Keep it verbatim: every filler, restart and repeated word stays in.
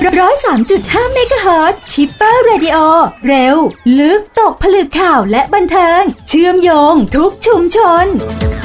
ร้อยสามจุดห้าเมกะเฮิรตซ์ชิปเปอร์เรดิโอเร็วลึกตกผลึกข่าวและบันเทิงเชื่อมโยงทุกชุมชน